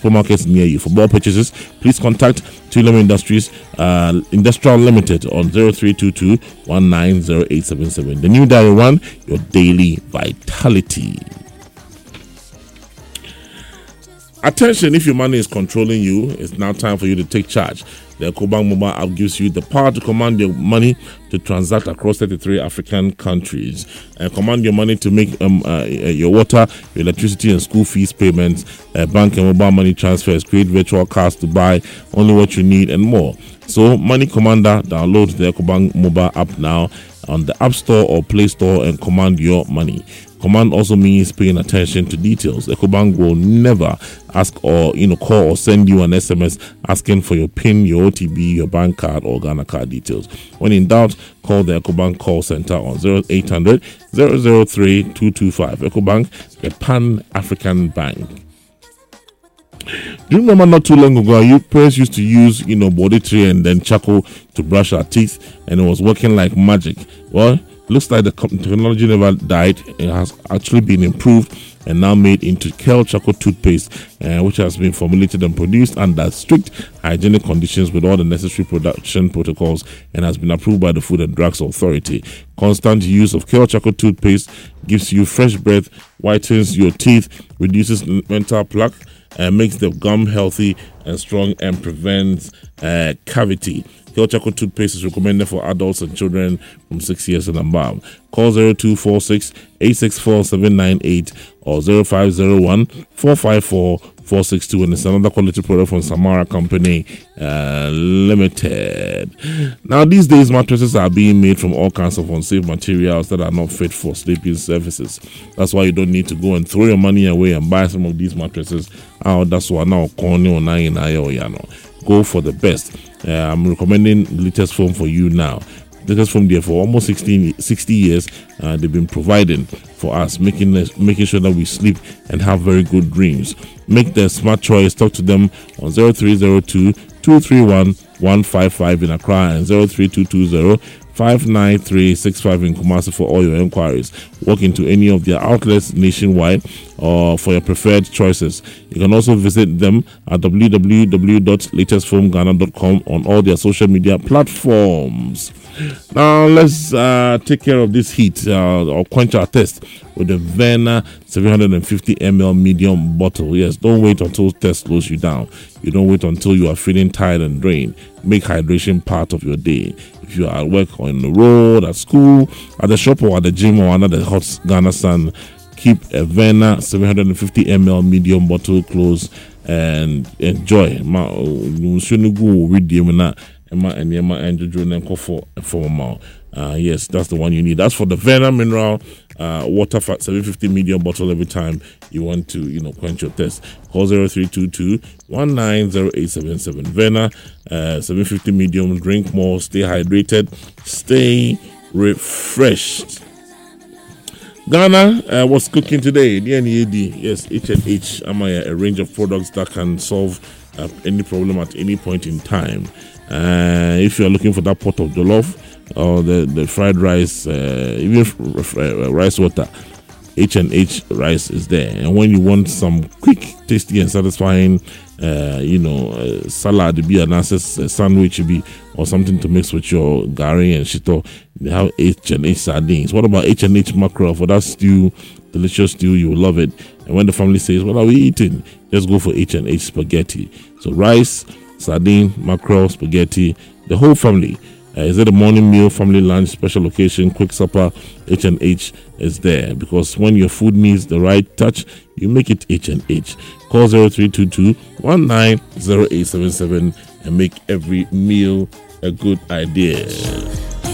supermarkets near you. For more purchases, please contact Tulum Industries Industrial Limited on 0322 190877. The new Diary One, your daily vitality. Attention, if your money is controlling you, it's now time for you to take charge. The EcoBank mobile app gives you the power to command your money to transact across 33 African countries. And command your money to make your water, your electricity and school fees payments, bank and mobile money transfers, create virtual cards to buy only what you need and more. So, Money Commander, download the EcoBank mobile app now on the App Store or Play Store and command your money. Command also means paying attention to details. EcoBank will never ask or call or send you an SMS asking for your PIN, your OTB, your bank card or Ghana card details. When in doubt, call the EcoBank call center on 0800 003 225. EcoBank, the Pan-African Bank. Do you remember not too long ago, you parents used to use, body tree and then charcoal to brush our teeth, and it was working like magic? Well, looks like the technology never died. It has actually been improved and now made into Kel Charcoal toothpaste, which has been formulated and produced under strict hygienic conditions with all the necessary production protocols and has been approved by the Food and Drugs Authority. Constant use of Kel Charcoal toothpaste gives you fresh breath, whitens your teeth, reduces mental plaque, makes the gum healthy and strong, and prevents cavity. Kel Charcoal toothpaste is recommended for adults and children from 6 years and above. Call 0246 864 798 or 0501 454 462, and it's another quality product from Samara Company Limited. Now, these days, mattresses are being made from all kinds of unsafe materials that are not fit for sleeping services. That's why you don't need to go and throw your money away and buy some of these mattresses. That's why now go for the best. I'm recommending Latest Foam for you now. Latest Foam there for almost 60 years. They've been providing for us, making sure that we sleep and have very good dreams. Make the smart choice. Talk to them on 0302 231 155 in Accra and 03220 59365 in Kumasi for all your inquiries. Walk into any of their outlets nationwide or for your preferred choices. You can also visit them at www.latestfoamghana.com on all their social media platforms. Now let's take care of this heat or quench our thirst with the Verna 750 ml medium bottle. Yes, don't wait until thirst slows you down. You don't wait until you are feeling tired and drained. Make hydration part of your day. If you are at work or on the road, at school, at the shop or at the gym or under the hot Ghana sun, keep a Verna 750 ml medium bottle close and enjoy. Yes, that's the one you need. That's for the Verna mineral water 750 medium bottle every time you want to, quench your thirst. Call 0322 190877. Verna 750 medium. Drink more, stay hydrated, stay refreshed. Ghana, what's cooking today? DNAD, yes, H&H, a range of products that can solve any problem at any point in time. If you're looking for that pot of jollof or the fried rice, even rice water, H&H rice is there. And when you want some quick, tasty and satisfying salad, be an access sandwich, be or something to mix with your gari and shito, they have H&H sardines. What about H&H mackerel for that stew, delicious stew? You will love it. And when the family says, what are we eating? Just go for H&H spaghetti. So rice, sardine, mackerel, spaghetti, the whole family. Is it a morning meal, family lunch, special occasion, quick supper? H&H is there, because when your food needs the right touch, you make it H&H. Call 0322 190877 and make every meal a good idea.